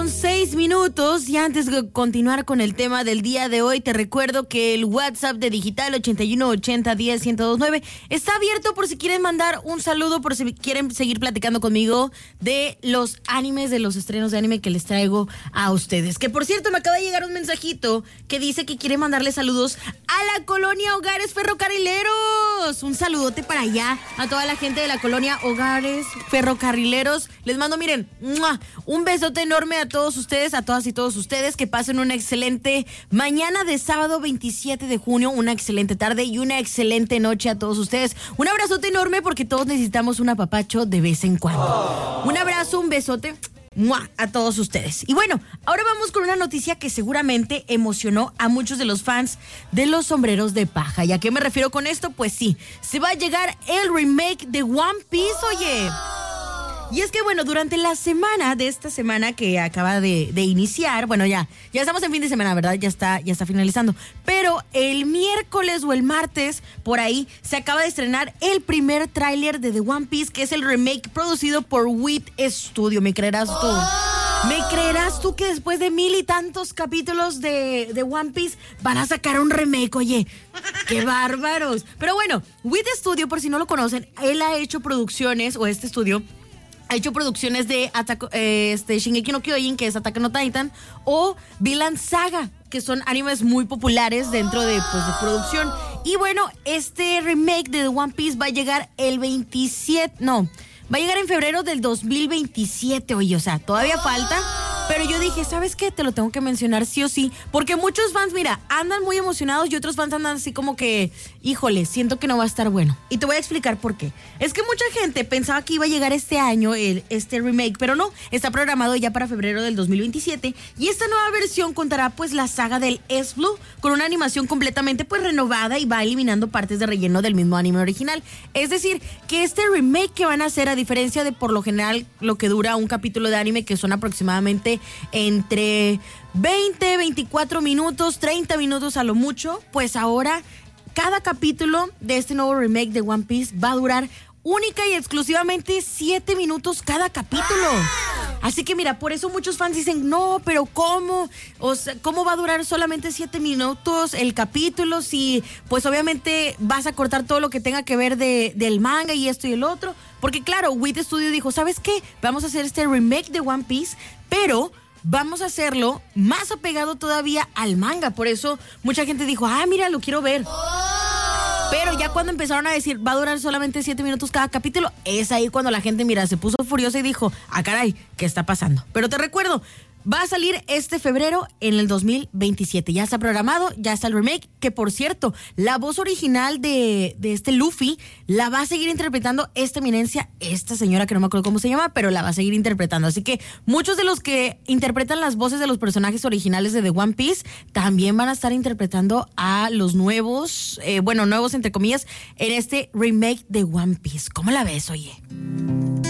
9:06. Y antes de continuar con el tema del día de hoy, te recuerdo que el WhatsApp de Digital 8180101029 está abierto por si quieren mandar un saludo, por si quieren seguir platicando conmigo de los animes, de los estrenos de anime que les traigo a ustedes. Que por cierto, me acaba de llegar un mensajito que dice que quiere mandarle saludos a la colonia Hogares Ferrocarrileros. Un saludote para allá, a toda la gente de la colonia Hogares Ferrocarrileros. Les mando, miren, un besote enorme a todos ustedes, a todas y todos ustedes. Que pasen una excelente mañana de sábado 27 de junio, una excelente tarde y una excelente noche a todos ustedes. Un abrazote enorme porque todos necesitamos un apapacho de vez en cuando. Un abrazo, un besote a todos ustedes. Y bueno, ahora vamos con una noticia que seguramente emocionó a muchos de los fans de los sombreros de paja. ¿Y a qué me refiero con esto? Pues sí, se va a llegar el remake de One Piece, oye. Y es que bueno, durante la semana de esta semana que acaba de iniciar, bueno, ya estamos en fin de semana, ¿verdad? Ya está finalizando. Pero el miércoles o el martes, por ahí, se acaba de estrenar el primer tráiler de The One Piece, que es el remake producido por WIT Studio. ¿Me creerás tú? ¿Me creerás tú que después de 1000 y tantos capítulos de One Piece van a sacar un remake? Oye, ¡qué bárbaros! Pero bueno, WIT Studio, por si no lo conocen, él ha hecho producciones, o este estudio ha hecho producciones de Shingeki no Kyojin, que es Attack on Titan, o Vinland Saga, que son animes muy populares dentro de producción. Y bueno, este remake de The One Piece va a llegar va a llegar en febrero del 2027, oye, o sea, todavía falta. Pero yo dije, ¿sabes qué? Te lo tengo que mencionar sí o sí, porque muchos fans, mira, andan muy emocionados y otros fans andan así como que, híjole, siento que no va a estar bueno. Y te voy a explicar por qué. Es que mucha gente pensaba que iba a llegar este año este remake, pero no, está programado ya para febrero del 2027. Y esta nueva versión contará pues la saga del S Blue con una animación completamente pues renovada y va eliminando partes de relleno del mismo anime original. Es decir, que este remake que van a hacer, a diferencia de por lo general lo que dura un capítulo de anime, que son aproximadamente entre 20, 24 minutos, 30 minutos a lo mucho, pues ahora cada capítulo de este nuevo remake de One Piece va a durar única y exclusivamente 7 minutos cada capítulo. Así que mira, por eso muchos fans dicen, no, pero ¿cómo? O sea, ¿cómo va a durar solamente 7 minutos el capítulo si pues obviamente vas a cortar todo lo que tenga que ver del manga y esto y el otro? Porque claro, WIT Studio dijo, ¿sabes qué? Vamos a hacer este remake de One Piece, pero vamos a hacerlo más apegado todavía al manga. Por eso mucha gente dijo, mira, lo quiero ver. Pero ya cuando empezaron a decir, va a durar solamente 7 minutos cada capítulo, es ahí cuando la gente, mira, se puso furiosa y dijo, caray, ¿qué está pasando? Pero te recuerdo, va a salir este febrero en el 2027. Ya está programado, ya está el remake, que por cierto, la voz original de este Luffy la va a seguir interpretando esta eminencia, esta señora que no me acuerdo cómo se llama, pero la va a seguir interpretando. Así que muchos de los que interpretan las voces de los personajes originales de The One Piece también van a estar interpretando a los nuevos, nuevos entre comillas, en este remake de One Piece. ¿Cómo la ves, oye?